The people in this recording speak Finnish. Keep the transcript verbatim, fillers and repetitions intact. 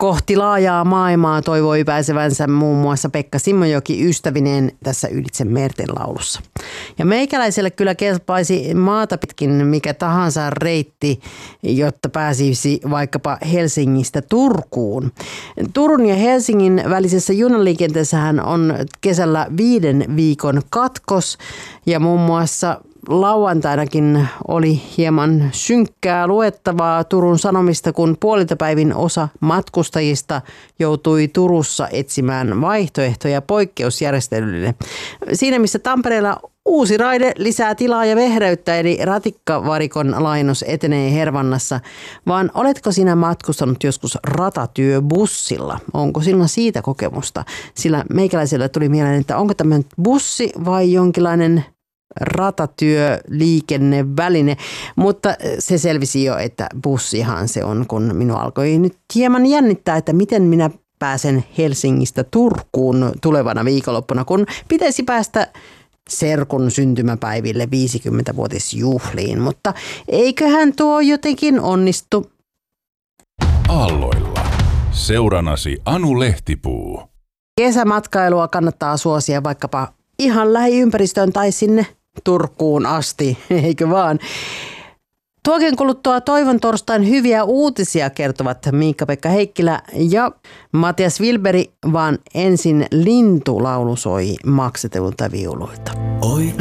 Kohti laajaa maailmaa toivoi pääsevänsä muun muassa Pekka Simojoki ystävineen tässä Ylitse merten laulussa. Ja meikäläiselle kyllä kelpaisi maata pitkin mikä tahansa reitti, jotta pääsisi vaikkapa Helsingistä Turkuun. Turun ja Helsingin välisessä junaliikenteessähän on kesällä viiden viikon katkos ja muun muassa lauantainakin oli hieman synkkää luettavaa Turun Sanomista, kun puoliltapäivin osa matkustajista joutui Turussa etsimään vaihtoehtoja poikkeusjärjestelyille. Siinä missä Tampereella uusi raide lisää tilaa ja vehreyttä, eli ratikkavarikon laajennus etenee Hervannassa, vaan oletko sinä matkustanut joskus ratatyöbussilla? Onko sinulla siitä kokemusta? Sillä meikäläisellä tuli mieleen, että onko tämä bussi vai jonkinlainen ratatyöliikenneväline, mutta se selvisi jo, että bussihan se on, kun minua alkoi nyt hieman jännittää, että miten minä pääsen Helsingistä Turkuun tulevana viikonloppuna, kun pitäisi päästä serkun syntymäpäiville viisikymmenvuotisjuhliin, mutta eiköhän tuo jotenkin onnistu. Aalloilla. Seuranasi Anu Lehtipuu. Kesämatkailua kannattaa suosia vaikkapa ihan lähiympäristöön tai sinne Turkuun asti, eikö vaan? Tuokin kuluttua toivon torstain hyviä uutisia kertovat Miikka-Pekka Heikkilä ja Matias Wilberi, vaan ensin lintulaulu soi maksetelulta viuluilta. Oi